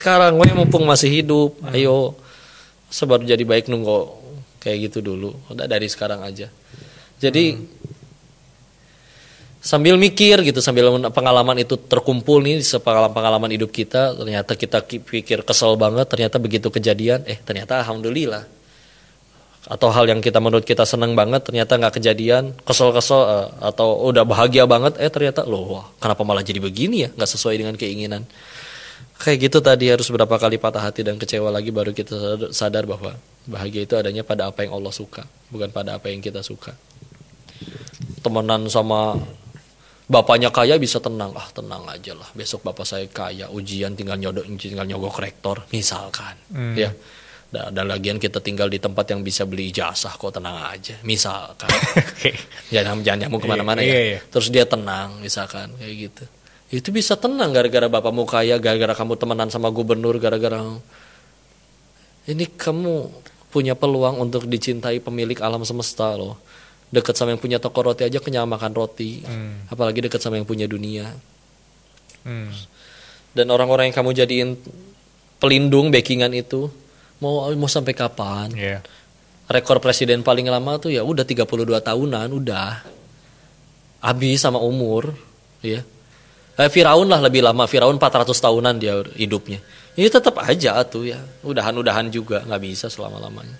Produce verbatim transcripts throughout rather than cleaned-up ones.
sekarang we mumpung masih hidup, hmm. ayo sebaru jadi baik nunggu kayak gitu dulu. Udah dari sekarang aja. Jadi hmm. sambil mikir gitu, sambil pengalaman itu terkumpul nih, pengalaman-pengalaman hidup kita, ternyata kita pikir kesel banget, ternyata begitu kejadian, eh ternyata alhamdulillah. Atau hal yang kita menurut kita seneng banget, ternyata nggak kejadian, kesel-kesel, uh, atau udah bahagia banget, eh ternyata loh, wah, kenapa malah jadi begini ya, nggak sesuai dengan keinginan. Kayak gitu tadi harus berapa kali patah hati dan kecewa lagi baru kita sadar bahwa bahagia itu adanya pada apa yang Allah suka, bukan pada apa yang kita suka. Temenan sama bapaknya kaya bisa tenang, ah tenang aja lah, besok bapak saya kaya, ujian tinggal nyodok, tinggal nyogok rektor, misalkan, hmm. ya. Dan, dan lagian kita tinggal di tempat yang bisa beli ijazah, kok tenang aja, misalkan. Okay. Jangan jangan nyambung kemana-mana yeah, ya. Yeah, yeah. Terus dia tenang, misalkan kayak gitu. Itu bisa tenang gara-gara bapakmu kaya, gara-gara kamu temenan sama gubernur, gara-gara ini kamu punya peluang untuk dicintai pemilik alam semesta loh. Dekat sama yang punya toko roti aja kenyang makan roti, hmm. apalagi dekat sama yang punya dunia. Hmm. Dan orang-orang yang kamu jadiin pelindung, backingan itu mau mau sampai kapan? Yeah. Rekor presiden paling lama tuh ya udah tiga puluh dua tahunan, udah habis sama umur, ya. Eh, Firaun lah lebih lama, Firaun empat ratus tahunan dia hidupnya. Ini tetap aja tuh ya, udahan-udahan juga nggak bisa selama-lamanya.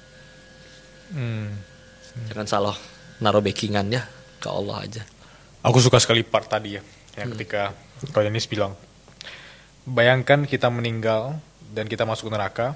Hmm. Jangan salah naruh backingan ya ke Allah aja. Aku suka sekali part tadi ya, yang hmm. ketika Ko Denis bilang, bayangkan kita meninggal dan kita masuk neraka,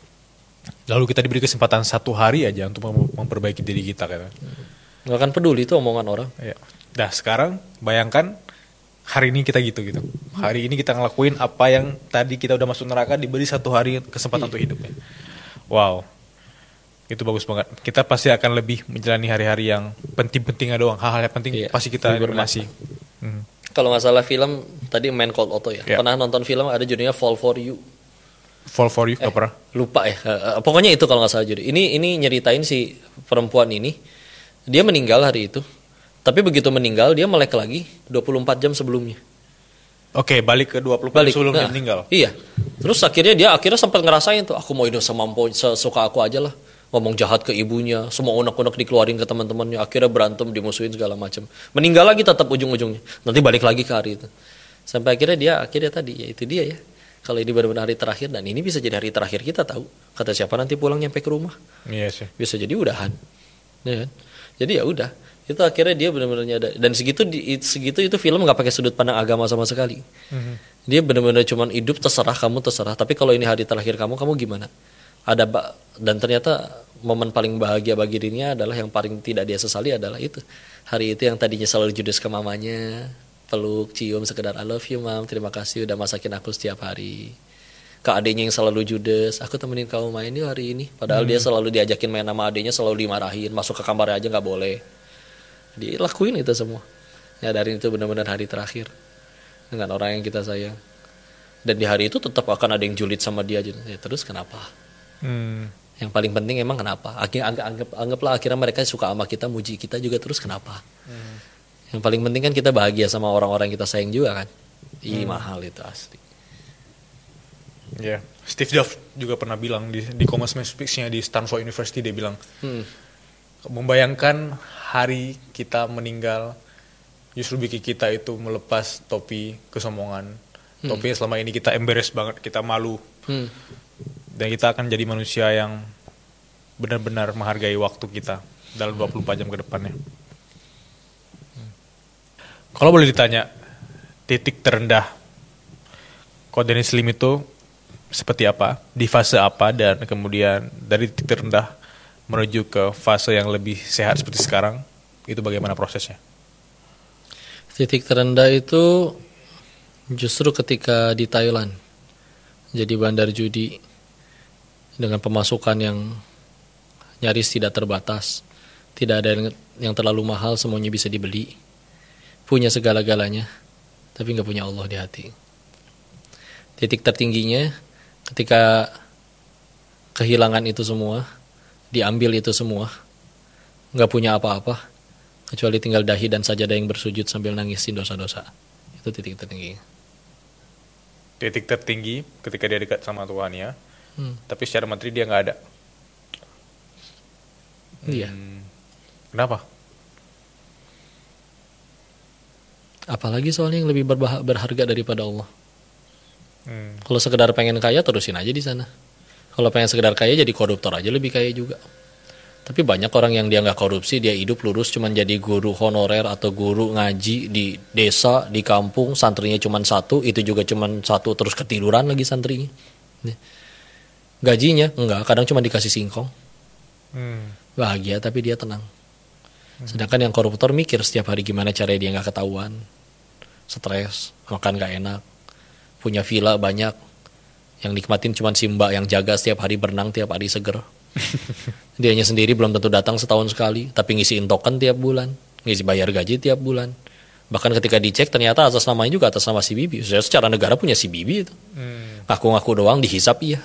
lalu kita diberi kesempatan satu hari aja untuk memperbaiki diri kita kan. Nggak akan peduli itu omongan orang. Ya. Nah sekarang bayangkan hari ini kita gitu gitu. Hari ini kita ngelakuin apa yang tadi kita udah masuk neraka, diberi satu hari kesempatan untuk hidupnya. Wow, itu bagus banget. Kita pasti akan lebih menjalani hari-hari yang penting-pentingnya doang. Hal-hal yang penting iya, pasti kita masih. Hmm. Kalau nggak salah film tadi Man Called Otto ya. Yeah. Pernah nonton film ada judulnya Fall for You. Fall for You nggak eh, pernah. Lupa ya. Uh, pokoknya itu kalau nggak salah judul. Ini ini nyeritain si perempuan ini, dia meninggal hari itu. Tapi begitu meninggal dia melek lagi dua puluh empat jam sebelumnya. Oke, okay, balik ke dua puluh empat jam sebelum nah, dia meninggal. Iya. Terus akhirnya dia akhirnya sempat ngerasain tuh, aku mau hidup semampu sesuka aku aja lah. Ngomong jahat ke ibunya, semua unek-unek dikeluarin ke teman-temannya, akhirnya berantem, dimusuhin segala macam. Meninggal lagi tetap ujung-ujungnya. Nanti balik lagi ke hari itu. Sampai akhirnya dia akhirnya tadi ya itu dia ya. Kalau ini benar-benar hari terakhir dan ini bisa jadi hari terakhir kita tahu. Kata siapa nanti pulang nyampe ke rumah? Iya sih. Bisa jadi udahan. Ya kan? Jadi ya udah. Itu akhirnya dia benar-benar nyadar dan segitu di, segitu itu film nggak pakai sudut pandang agama sama sekali. Mm-hmm. Dia benar-benar cuman hidup terserah kamu terserah. Tapi kalau ini hari terakhir kamu, kamu gimana? Ada dan ternyata momen paling bahagia bagi dirinya adalah yang paling tidak dia sesali adalah itu hari itu yang tadinya selalu judes ke mamanya, peluk, cium, sekedar I love you mam, terima kasih udah masakin aku setiap hari. Ke adiknya yang selalu judes, aku temenin kamu main yuk hari ini. Padahal mm-hmm. dia selalu diajakin main sama adiknya, selalu dimarahin, masuk ke kamarnya aja nggak boleh. Dilakuin itu semua. Nyadarin itu benar-benar hari terakhir dengan orang yang kita sayang. Dan di hari itu tetap akan ada yang julid sama dia. Ya, terus kenapa? Hmm. Yang paling penting emang kenapa? Anggap, anggap, anggaplah akhirnya mereka suka sama kita, muji kita juga, terus kenapa? Hmm. Yang paling penting kan kita bahagia sama orang-orang yang kita sayang juga kan. Ih hmm. mahal itu asli. Ya, yeah. Steve Jobs juga pernah bilang di, di commencement speech-nya di Stanford University, dia bilang hmm. membayangkan hari kita meninggal justru bikin kita itu melepas topi kesombongan, hmm. topi yang selama ini kita embarrass banget, kita malu, hmm. dan kita akan jadi manusia yang benar-benar menghargai waktu kita dalam dua puluh empat jam ke depannya. Hmm. Kalau boleh ditanya, titik terendah Ko Denis Lim itu seperti apa, di fase apa, dan kemudian dari titik terendah menuju ke fase yang lebih sehat seperti sekarang, itu bagaimana prosesnya? Titik terendah itu justru ketika di Thailand, jadi bandar judi dengan pemasukan yang nyaris tidak terbatas, tidak ada yang, yang terlalu mahal, semuanya bisa dibeli, punya segala-galanya, tapi nggak punya Allah di hati. Titik tertingginya ketika kehilangan itu semua, diambil itu semua, nggak punya apa-apa kecuali tinggal dahi dan sajadah yang bersujud sambil nangisin dosa-dosa. Itu titik tertinggi. titik tertinggi ketika dia dekat sama Tuhannya, Hmm. tapi secara materi dia nggak ada. Iya. Hmm, kenapa? Apalagi soalnya yang lebih berbah- berharga daripada Allah. Hmm. Kalau sekedar pengen kaya terusin aja di sana. Kalau pengen sekedar kaya jadi koruptor aja lebih kaya juga. Tapi banyak orang yang dia nggak korupsi, dia hidup lurus cuman jadi guru honorer atau guru ngaji di desa, di kampung, santrinya cuman satu, itu juga cuman satu terus ketiduran lagi santrinya. Gajinya enggak, kadang cuma dikasih singkong. Hmm. Bahagia tapi dia tenang. Sedangkan yang koruptor mikir setiap hari gimana caranya dia nggak ketahuan, stres, makan nggak enak, punya villa banyak, yang nikmatin cuma si mbak yang jaga setiap hari berenang tiap hari seger. Dianya sendiri belum tentu datang setahun sekali, tapi ngisiin token tiap bulan, ngisi bayar gaji tiap bulan. Bahkan ketika dicek ternyata atas namanya juga atas nama si bibi. Saya secara negara punya si bibi itu. Hmm. Ngaku-ngaku doang dihisap iya.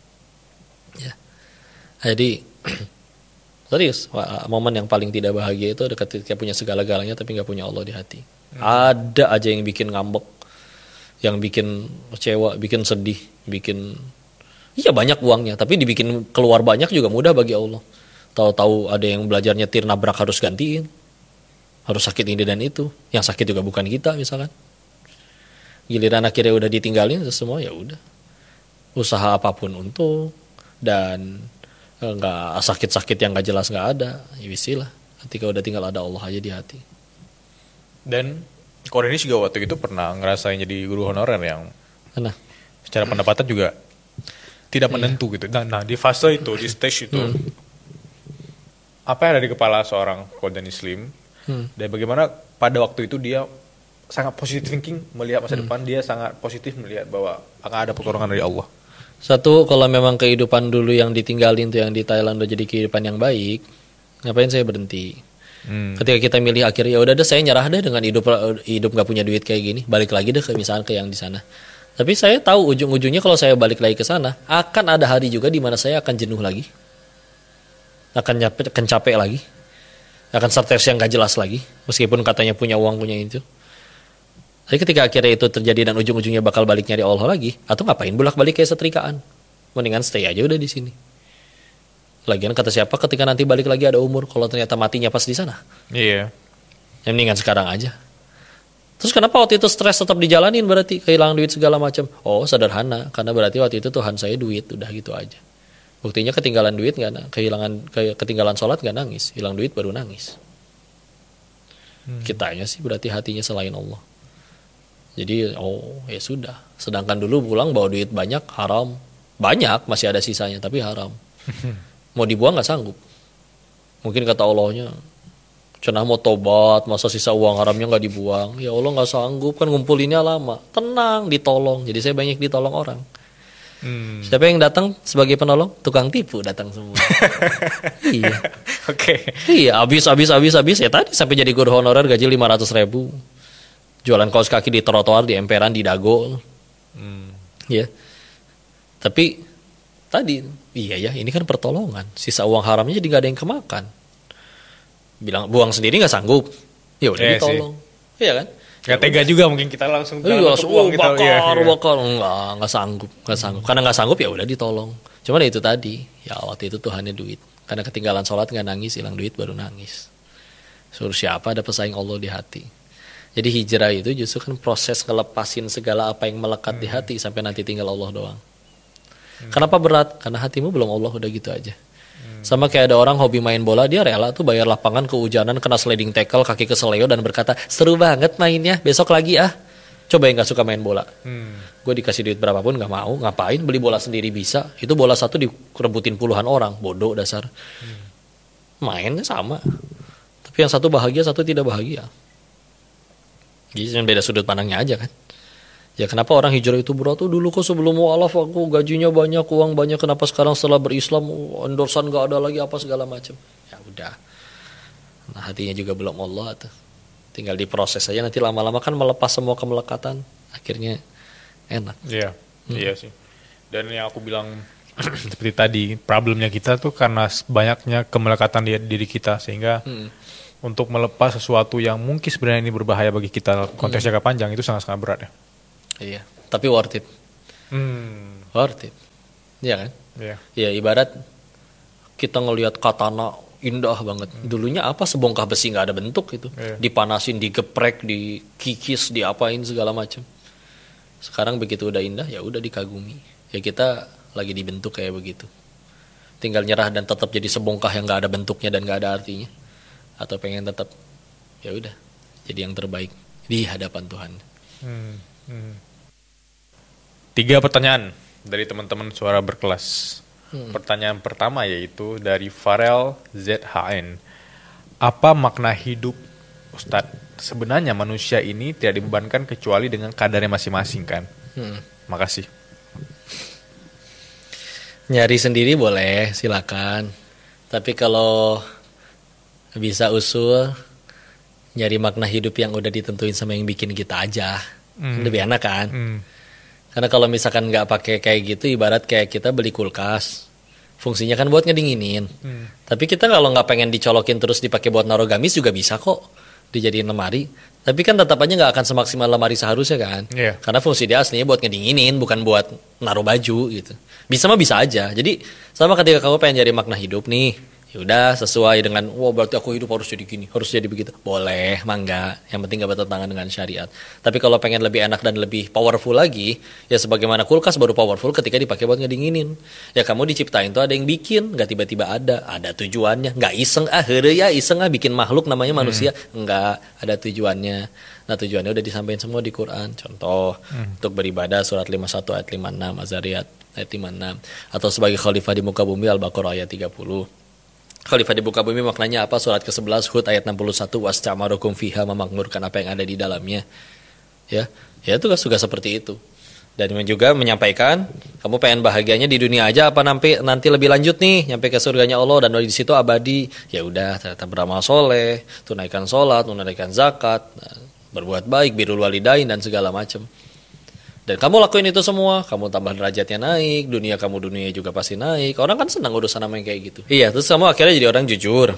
Ya. Jadi serius, momen yang paling tidak bahagia itu ketika punya segala-galanya tapi nggak punya Allah di hati. Hmm. Ada aja yang bikin ngambek, yang bikin kecewa, bikin sedih, bikin iya banyak uangnya, tapi dibikin keluar banyak juga mudah bagi Allah. Tahu-tahu ada yang belajar nyetir nabrak harus gantiin, harus sakit ini dan itu, yang sakit juga bukan kita misalkan. Giliran akhirnya udah ditinggalin semua ya udah, usaha apapun untuk dan nggak sakit-sakit yang nggak jelas nggak ada, ya wisilah. Ketika udah tinggal ada Allah aja di hati. Dan Korenis juga waktu itu pernah ngerasain jadi guru honorer yang Nah, secara pendapatan juga tidak menentu gitu. Nah, nah di fase itu, di stage itu, Hmm. apa yang ada di kepala seorang Korenis Slim, hmm. dan bagaimana pada waktu itu dia sangat positive thinking melihat masa depan, dia sangat positif melihat bahwa akan ada pertolongan dari Allah. Satu, kalau memang kehidupan dulu yang ditinggalin tuh yang di Thailand udah jadi kehidupan yang baik, ngapain saya berhenti? Hmm. Ketika kita milih akhirnya ya udah deh saya nyerah deh dengan hidup hidup nggak punya duit kayak gini, balik lagi deh ke misalnya ke yang di sana. Tapi saya tahu ujung-ujungnya kalau saya balik lagi ke sana akan ada hari juga di mana saya akan jenuh lagi, akan capek, akan capek lagi, akan stres yang nggak jelas lagi, meskipun katanya punya uang punya itu. Tapi ketika akhirnya itu terjadi dan ujung-ujungnya bakal balik nyari Allah lagi, atau ngapain bolak-balik kayak setrikaan? Mendingan stay aja udah di sini. Lagian kata siapa ketika nanti balik lagi ada umur, kalau ternyata matinya pas di sana. Iya. Yang mendingan sekarang aja. Terus kenapa waktu itu stres tetap dijalanin berarti kehilangan duit segala macam? Oh sederhana, karena berarti waktu itu Tuhan saya duit, udah gitu aja. Buktinya ketinggalan duit nggak, kehilangan ketinggalan sholat nggak nangis, hilang duit baru nangis. Hmm. Kitanya sih berarti hatinya selain Allah. Jadi oh ya sudah. Sedangkan dulu pulang bawa duit banyak haram, banyak masih ada sisanya tapi haram. Mau dibuang nggak sanggup. Mungkin kata Allahnya, cenah mau tobat, masa sisa uang haramnya nggak dibuang? Ya Allah nggak sanggup, kan ngumpulinnya lama. Tenang, ditolong. Jadi saya banyak ditolong orang. Hmm. Siapa yang datang sebagai penolong? Tukang tipu datang semua. Iya. Oke. Okay. Iya, habis, habis, habis, habis. Ya tadi sampai jadi guru honorer gaji lima ratus ribu. Jualan kaos kaki di trotoar, di emperan, di dago. Hmm. Ya. Tapi tadi, iya ya, ini kan pertolongan. Sisa uang haramnya jadi nggak ada yang kemakan. Bilang buang sendiri nggak sanggup, ya udah yeah, ditolong, iya kan? Nggak ya tega juga mungkin kita langsung iya, langsung oh, bakar, kita, ya, ya. bakar, nggak nggak sanggup, nggak sanggup. Karena nggak sanggup ya udah ditolong. Cuman itu tadi, ya waktu itu Tuhannya duit. Karena ketinggalan sholat nggak nangis, hilang duit baru nangis. Suruh siapa ada pesaing Allah di hati. Jadi hijrah itu justru kan proses ngelepasin segala apa yang melekat hmm. di hati sampai nanti tinggal Allah doang. Hmm. Kenapa berat? Karena hatimu belum Allah, udah gitu aja. Hmm. Sama kayak ada orang hobi main bola, dia rela tuh bayar lapangan kehujanan, kena sliding tackle, kaki keseleo dan berkata, seru banget mainnya, besok lagi ah. Coba yang gak suka main bola. Hmm. Gue dikasih duit berapapun gak mau, ngapain, beli bola sendiri bisa. Itu bola satu direbutin puluhan orang, bodoh dasar. Hmm. Mainnya sama. Tapi yang satu bahagia, satu tidak bahagia. Jadi beda sudut pandangnya aja kan. Ya kenapa orang hijrah itu berat tuh, dulu kok sebelum mu'alaf aku gajinya banyak, uang banyak, kenapa sekarang setelah berislam endorsan gak ada lagi apa segala macam. Ya udah. Nah hatinya juga belum Allah tuh. Tinggal diproses aja, nanti lama-lama kan melepas semua kemelekatan, akhirnya enak. Iya, hmm. iya sih. Dan yang aku bilang seperti tadi, problemnya kita tuh karena banyaknya kemelekatan di diri kita, sehingga hmm. untuk melepas sesuatu yang mungkin sebenarnya ini berbahaya bagi kita konteks hmm. jangka panjang itu sangat-sangat berat ya. Iya, tapi worth it. Hmm. Worth it. Iya kan? Iya. Ya ibarat kita ngelihat katana indah banget. Dulunya apa, sebongkah besi nggak ada bentuk itu. Iya. Dipanasin, digeprek, dikikis, diapain segala macam. Sekarang begitu udah indah ya udah dikagumi. Ya kita lagi dibentuk kayak begitu. Tinggal nyerah dan tetap jadi sebongkah yang nggak ada bentuknya dan nggak ada artinya. Atau pengen tetap ya udah jadi yang terbaik di hadapan Tuhan. Hmm. Hmm. Tiga pertanyaan dari teman-teman suara berkelas. Hmm. Pertanyaan pertama yaitu dari Farel Z H N. Apa makna hidup, Ustadz? Sebenarnya manusia ini tidak dibebankan kecuali dengan kadarnya masing-masing kan? Hmm. Makasih. Nyari sendiri boleh, silakan. Tapi kalau bisa usul, nyari makna hidup yang udah ditentuin sama yang bikin kita aja. Hmm. Lebih enak kan? Hmm. Karena kalau misalkan nggak pakai kayak gitu, ibarat kayak kita beli kulkas, fungsinya kan buat ngedinginin. Hmm. Tapi kita kalau nggak pengen dicolokin terus dipakai buat naruh gamis juga bisa kok dijadiin lemari. Tapi kan tetap aja nggak akan semaksimal lemari seharusnya kan? Yeah. Karena fungsi dia aslinya buat ngedinginin, bukan buat naruh baju gitu. Bisa mah bisa aja. Jadi sama ketika kamu pengen jadi makna hidup nih. Ya udah sesuai dengan wah berarti aku hidup harus jadi gini, harus jadi begitu. Boleh, mangga. Yang penting gak bertentangan dengan syariat. Tapi kalau pengen lebih enak dan lebih powerful lagi, ya sebagaimana kulkas baru powerful ketika dipakai buat ngedinginin. Ya kamu diciptain tuh ada yang bikin, gak tiba-tiba ada, ada tujuannya. Gak iseng ah, heureuy ya iseng ah bikin makhluk namanya manusia. Hmm. Enggak, ada tujuannya. Nah tujuannya udah disampaikan semua di Quran. Contoh, hmm. untuk beribadah surat lima puluh satu ayat lima puluh enam, Az-Zariyat ayat lima puluh enam. Atau sebagai khalifah di muka bumi, Al-Baqarah ayat tiga puluh. Khalifah di muka bumi maknanya apa? Surat ke sebelas Hud ayat enam puluh satu, wasta'marukum fiha, memakmurkan apa yang ada di dalamnya. Ya, ya itu kan juga seperti itu. Dan juga menyampaikan kamu pengen bahagianya di dunia aja apa nanti nanti lebih lanjut nih nyampe ke surganya Allah dan di situ abadi. Ya udah, ternyata beramal soleh, tunaikan sholat, tunaikan zakat, berbuat baik, birrul walidain dan segala macam. Dan kamu lakuin itu semua, kamu tambah derajatnya naik, dunia kamu dunia juga pasti naik. Orang kan senang urusan sama yang kayak gitu. Iya, terus kamu akhirnya jadi orang jujur.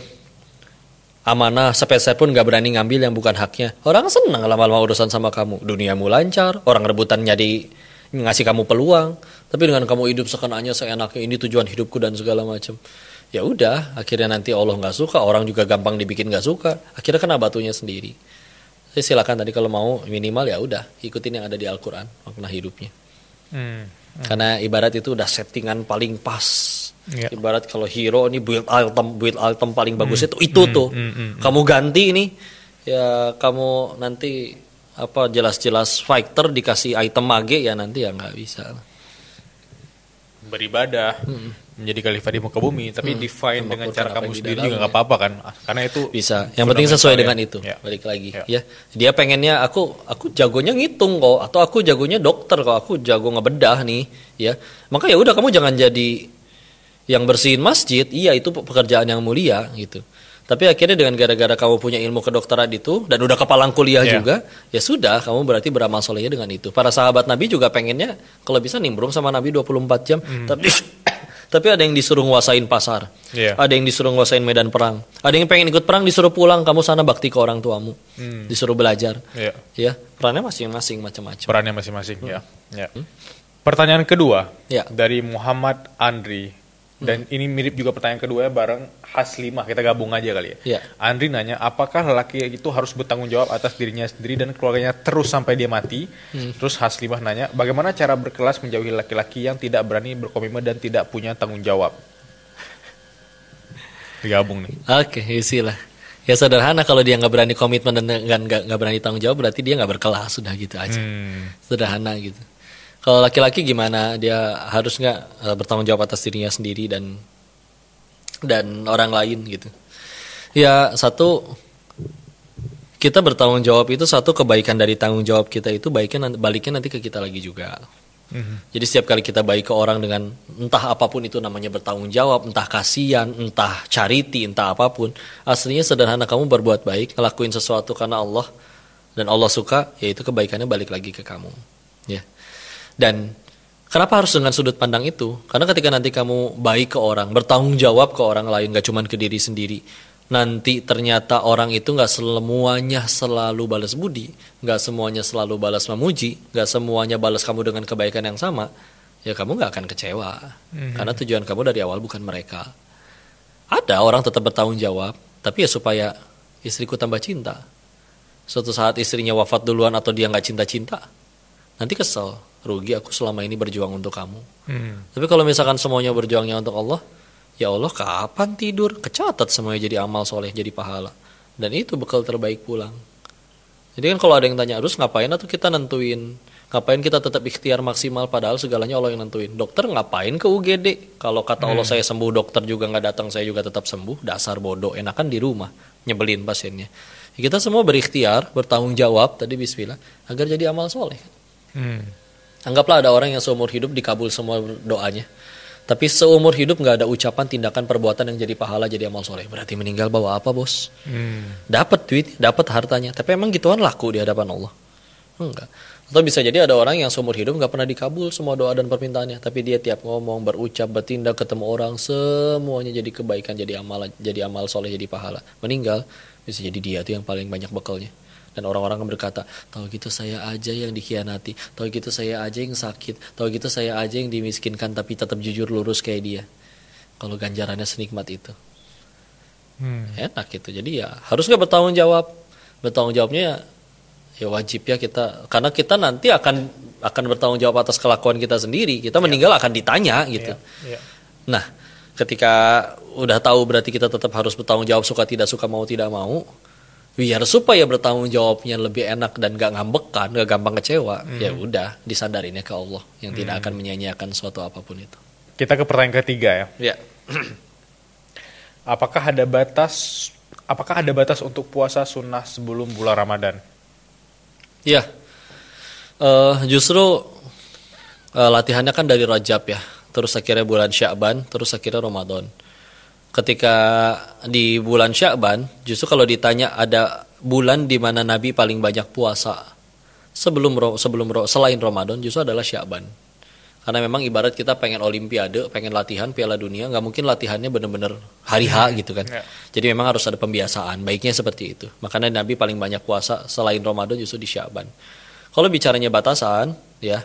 Amanah, sepeser pun gak berani ngambil yang bukan haknya. Orang senang lama-lama urusan sama kamu. Duniamu lancar, orang rebutan jadi ngasih kamu peluang. Tapi dengan kamu hidup sekenanya, seenaknya, ini tujuan hidupku dan segala macam. Ya udah, akhirnya nanti Allah gak suka, orang juga gampang dibikin gak suka. Akhirnya kena batunya sendiri. Jadi silakan tadi kalau mau minimal ya udah ikutin yang ada di Al-Quran makna hidupnya. Hmm, hmm. Karena ibarat itu udah settingan paling pas. Yeah. Ibarat kalau hero ini build item build item paling bagus hmm, itu itu hmm, tuh. Hmm, hmm, hmm. Kamu ganti ini ya kamu nanti apa jelas-jelas fighter dikasih item mage ya nanti ya nggak bisa. Beribadah. Hmm. Menjadi khalifah di muka bumi, tapi hmm. define dengan cara kamu sendiri juga nggak apa-apa kan? Karena itu bisa. Yang penting sesuai ya. Dengan itu. Ya. Balik lagi, ya. ya. Dia pengennya aku aku jagonya ngitung kok, atau aku jagonya dokter kok, aku jago ngebedah nih, ya. Maka ya udah kamu jangan jadi yang bersihin masjid. Iya itu pekerjaan yang mulia gitu. Tapi akhirnya dengan gara-gara kamu punya ilmu kedokteran itu dan udah kepalang kuliah yeah. juga, ya sudah kamu berarti beramal solehnya dengan itu. Para sahabat Nabi juga pengennya kalau bisa nimbrung sama Nabi dua puluh empat jam, hmm. tapi tapi ada yang disuruh nguasain pasar, yeah. ada yang disuruh nguasain medan perang, ada yang pengen ikut perang disuruh pulang, kamu sana bakti ke orang tuamu, hmm. disuruh belajar, yeah. ya perannya masing-masing macam-macam. Perannya masing-masing, hmm. ya. ya. Hmm? Pertanyaan kedua yeah. dari Muhammad Andri, dan hmm. ini mirip juga pertanyaan kedua bareng Haslimah, kita gabung aja kali ya. Yeah. Andri nanya, apakah lelaki itu harus bertanggung jawab atas dirinya sendiri dan keluarganya terus sampai dia mati? Hmm. Terus Haslimah nanya, bagaimana cara berkelas menjauhi laki-laki yang tidak berani berkomitmen dan tidak punya tanggung jawab? Digabung nih. Oke, okay, isilah. Ya sederhana, kalau dia nggak berani komitmen dan nggak nggak berani tanggung jawab, berarti dia nggak berkelas, sudah gitu aja. Hmm. Sederhana gitu. Kalau laki-laki gimana? Dia harus nggak uh, bertanggung jawab atas dirinya sendiri dan dan orang lain gitu. Ya satu, kita bertanggung jawab itu satu kebaikan dari tanggung jawab kita itu baiknya baliknya nanti ke kita lagi juga. Mm-hmm. Jadi setiap kali kita baik ke orang dengan entah apapun itu namanya bertanggung jawab, entah kasihan, entah charity, entah apapun, aslinya sederhana, kamu berbuat baik, ngelakuin sesuatu karena Allah dan Allah suka, yaitu kebaikannya balik lagi ke kamu. Ya. Dan kenapa harus dengan sudut pandang itu? Karena ketika nanti kamu baik ke orang, bertanggung jawab ke orang lain, gak cuma ke diri sendiri, nanti ternyata orang itu nggak semuanya selalu balas budi, nggak semuanya selalu balas memuji, nggak semuanya balas kamu dengan kebaikan yang sama, ya kamu nggak akan kecewa. Mm-hmm. Karena tujuan kamu dari awal bukan mereka. Ada orang tetap bertanggung jawab, tapi ya supaya istriku tambah cinta. Suatu saat istrinya wafat duluan atau dia nggak cinta-cinta, nanti kesel, rugi aku selama ini berjuang untuk kamu. Mm. Tapi kalau misalkan semuanya berjuangnya untuk Allah, ya Allah kapan tidur, kecatat semuanya jadi amal soleh, jadi pahala. Dan itu bekal terbaik pulang. Jadi kan kalau ada yang tanya, terus ngapain atau kita nentuin, ngapain kita tetap ikhtiar maksimal padahal segalanya Allah yang nentuin. Dokter ngapain ke U G D? Kalau kata Allah hmm. saya sembuh, dokter juga nggak datang, saya juga tetap sembuh. Dasar bodoh, enakan di rumah, nyebelin pasiennya. Ya, kita semua berikhtiar, bertanggung jawab, tadi bismillah, agar jadi amal soleh. Hmm. Anggaplah ada orang yang seumur hidup dikabul semua doanya. Tapi seumur hidup nggak ada ucapan, tindakan, perbuatan yang jadi pahala, jadi amal soleh. Berarti meninggal bawa apa, bos? Hmm. Dapat duit, dapat hartanya. Tapi emang gituan laku di hadapan Allah? Enggak. Atau bisa jadi ada orang yang seumur hidup nggak pernah dikabul semua doa dan permintaannya. Tapi dia tiap ngomong, berucap, bertindak, ketemu orang, semuanya jadi kebaikan, jadi amal, jadi amal soleh, jadi pahala. Meninggal, bisa jadi dia tuh yang paling banyak bekalnya. Dan orang-orang akan berkata, tahu gitu saya aja yang dikhianati, tahu gitu saya aja yang sakit, tahu gitu saya aja yang dimiskinkan tapi tetap jujur lurus kayak dia. Kalau ganjarannya senikmat itu. Hmm. Enak gitu. Jadi ya harus nggak bertanggung jawab. Bertanggung jawabnya ya, ya wajib ya kita, karena kita nanti akan akan bertanggung jawab atas kelakuan kita sendiri. Kita yeah. meninggal akan ditanya gitu. Yeah. Yeah. Nah, ketika udah tahu berarti kita tetap harus bertanggung jawab, suka tidak suka, mau tidak mau. Biar supaya bertanggung jawabnya lebih enak dan gak ngambekan, gak gampang kecewa, hmm. ya udah disandarinnya ke Allah yang hmm. tidak akan menyia-nyiakan suatu apapun itu. Kita ke pertanyaan ketiga ya. Ya. Apakah ada batas? Apakah ada batas untuk puasa sunnah sebelum bulan Ramadan? Ya. Uh, justru uh, latihannya kan dari Rajab ya, terus akhirnya bulan Sya'ban, terus akhirnya Ramadan. Ketika di bulan Sya'ban, justru kalau ditanya ada bulan di mana Nabi paling banyak puasa sebelum sebelum selain Ramadan, justru adalah Sya'ban. Karena memang ibarat kita pengen olimpiade, pengen latihan Piala Dunia, nggak mungkin latihannya benar-benar hari H gitu kan. Yeah. Jadi memang harus ada pembiasaan, baiknya seperti itu. Makanya Nabi paling banyak puasa selain Ramadan justru di Sya'ban. Kalau bicaranya batasan, ya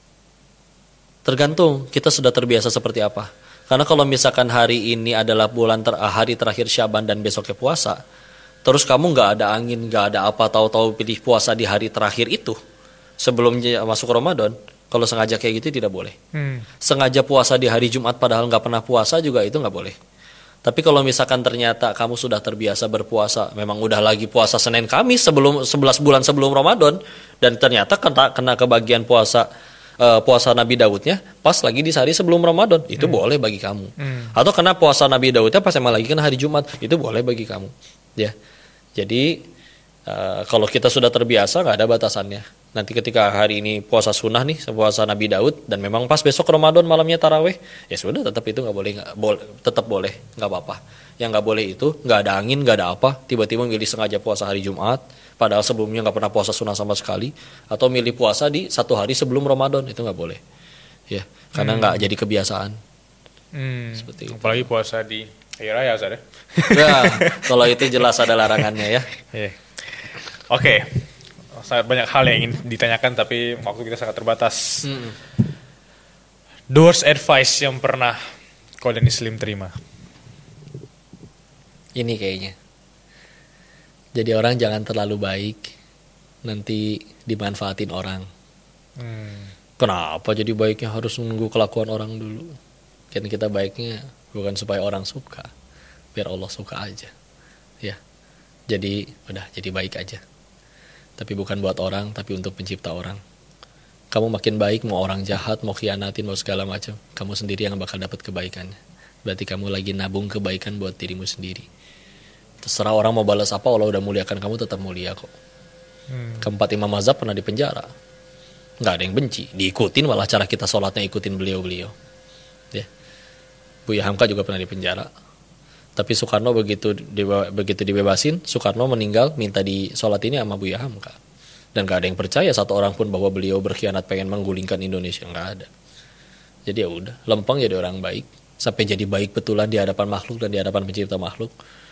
tergantung kita sudah terbiasa seperti apa. Karena kalau misalkan hari ini adalah bulan ter- hari terakhir Sya'ban dan besoknya puasa, terus kamu nggak ada angin, nggak ada apa, tahu-tahu pilih puasa di hari terakhir itu sebelum masuk Ramadan, kalau sengaja kayak gitu tidak boleh. Hmm. Sengaja puasa di hari Jumat padahal nggak pernah puasa juga itu nggak boleh. Tapi kalau misalkan ternyata kamu sudah terbiasa berpuasa, memang udah lagi puasa Senin Kamis sebelum sebelas bulan sebelum Ramadan, dan ternyata kena, kena kebagian puasa Uh, puasa Nabi Daudnya pas lagi di hari sebelum Ramadan, itu hmm. boleh bagi kamu. Hmm. Atau karena puasa Nabi Daudnya pas emang lagi kan hari Jumat, itu boleh bagi kamu. Ya, jadi uh, kalau kita sudah terbiasa nggak ada batasannya. Nanti ketika hari ini puasa sunnah nih, puasa Nabi Daud, dan memang pas besok Ramadan malamnya taraweh, ya sudah tetap itu nggak boleh, nggak boleh, tetap boleh, nggak apa-apa. Yang nggak boleh itu nggak ada angin, nggak ada apa, tiba-tiba milih sengaja puasa hari Jumat, padahal sebelumnya nggak pernah puasa sunnah sama sekali, atau milih puasa di satu hari sebelum Ramadan, itu nggak boleh, ya, karena nggak hmm. jadi kebiasaan. Hmm. Seperti itu. Apalagi puasa di hari raya, Ustaz ya. Ya, kalau itu jelas ada larangannya ya. Yeah. Oke, okay. Sangat banyak hal yang ingin ditanyakan, tapi waktu kita sangat terbatas. Hmm. The worst advice yang pernah kau dan Islim terima? Ini kayaknya. Jadi orang jangan terlalu baik, nanti dimanfaatin orang. Hmm. Kenapa jadi baiknya harus menunggu kelakuan orang dulu? Kan kita baiknya bukan supaya orang suka, biar Allah suka aja. Ya, jadi udah jadi baik aja. Tapi bukan buat orang, tapi untuk pencipta orang. Kamu makin baik, mau orang jahat, mau khianatin, mau segala macam, kamu sendiri yang bakal dapat kebaikannya. Berarti kamu lagi nabung kebaikan buat dirimu sendiri. Terserah orang mau balas apa, Allah udah muliakan kamu, tetap mulia kok. Hmm. Keempat imam mazhab pernah dipenjara, nggak ada yang benci, diikutin malah cara kita sholatnya ikutin beliau-beliau. Ya. Buya Hamka juga pernah dipenjara, tapi Soekarno begitu dibe- begitu dibebasin, Soekarno meninggal minta di sholat ini sama Buya Hamka, dan nggak ada yang percaya satu orang pun bahwa beliau berkhianat pengen menggulingkan Indonesia, nggak ada. Jadi ya udah, lempeng jadi orang baik, sampai jadi baik betulan di hadapan makhluk dan di hadapan pencipta makhluk.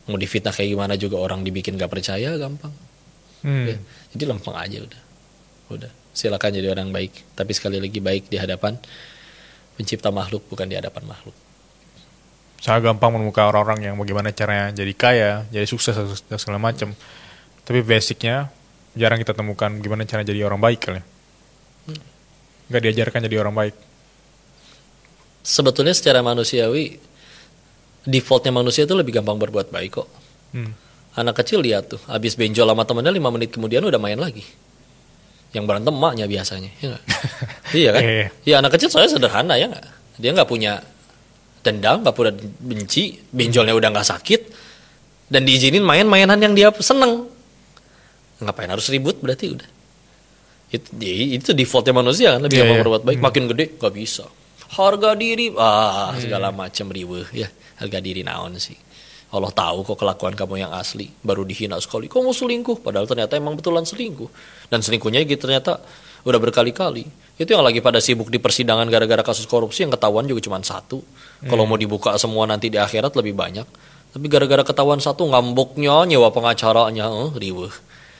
Mau difitnah kayak gimana juga orang dibikin gak percaya gampang. Hmm. Ya, jadi lempeng aja udah. Udah, silakan jadi orang baik, tapi sekali lagi baik di hadapan pencipta makhluk, bukan di hadapan makhluk. Sangat gampang menemukan orang-orang yang bagaimana caranya jadi kaya, jadi sukses dan segala macam. Tapi basicnya jarang kita temukan gimana cara jadi orang baik kali. Hmm. Gak diajarkan jadi orang baik. Sebetulnya secara manusiawi defaultnya manusia itu lebih gampang berbuat baik kok. Hmm. Anak kecil lihat tuh, habis benjol sama temennya lima menit kemudian udah main lagi. Yang berantem emaknya biasanya, ya gak? Iya kan? Iya, anak kecil soalnya sederhana ya nggak. Dia nggak punya dendam, nggak punya benci, benjolnya udah nggak sakit, dan diizinin main mainan yang dia seneng. Ngapain harus ribut berarti udah. Itu, itu defaultnya manusia kan, lebih yeah, gampang yeah. berbuat baik. Hmm. Makin gede nggak bisa. Harga diri, ah segala hmm. macam riweuh ya. Harga diri naon sih. Allah tahu kok kelakuan kamu yang asli. Baru dihina sekali, kamu selingkuh. Padahal ternyata emang betulan selingkuh. Dan selingkuhnya gitu ternyata udah berkali-kali. Itu yang lagi pada sibuk di persidangan gara-gara kasus korupsi, yang ketahuan juga cuma satu. Hmm. Kalau mau dibuka semua nanti di akhirat lebih banyak. Tapi gara-gara ketahuan satu, ngambuknya, nyewa pengacaranya, oh, riweuh.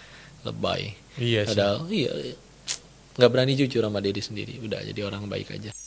Lebay. Iya sih. Padahal iya, nggak berani jujur sama diri sendiri. Udah jadi orang baik aja.